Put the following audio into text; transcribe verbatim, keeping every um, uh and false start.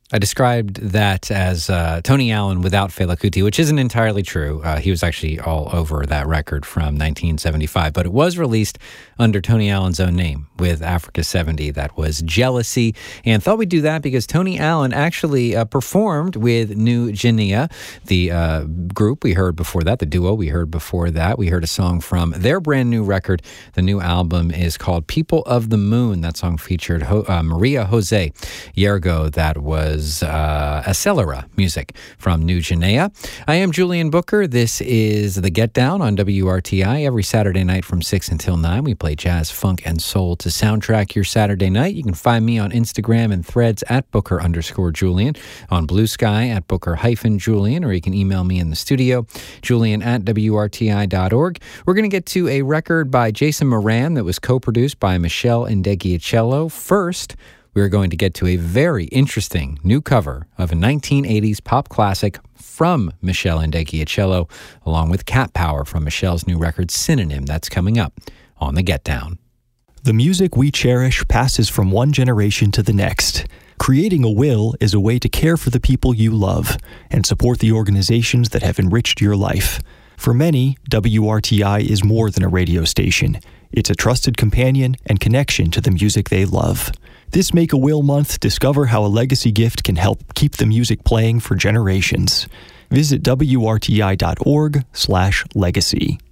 I described that as uh, Tony Allen without Fela Kuti, which isn't entirely true. Uh, he was actually all over that record from nineteen seventy-five, but it was released under Tony Allen's own name with Africa seventy. That was Jealousy, and thought we'd do that because Tony Allen actually uh, performed with New Guinea, the uh, group we heard before that, the duo we heard before that. We heard a song from their brand new record. The new album is called People of the Moon. That song featured Ho- uh, Maria Jose Yergo. That was Uh, Acelera music from New Guinea. I am Julian Booker. This is The Get Down on W R T I. Every Saturday night from six until nine, we play jazz, funk, and soul to soundtrack your Saturday night. You can find me on Instagram and Threads at Booker underscore Julian, on Blue Sky at Booker hyphen Julian, or you can email me in the studio, Julian at W R T I dot org. We're going to get to a record by Jason Moran that was co-produced by Michelle Ndegeocello. First, we're going to get to a very interesting new cover of a nineteen eighties pop classic from Michelle Ndegeocello, along with Cat Power from Michelle's new record Synonym. That's coming up on The Get Down. The music we cherish passes from one generation to the next. Creating a will is a way to care for the people you love and support the organizations that have enriched your life. For many, W R T I is more than a radio station. It's a trusted companion and connection to the music they love. This Make a Will month, discover how a legacy gift can help keep the music playing for generations. Visit W R T I dot org slash legacy.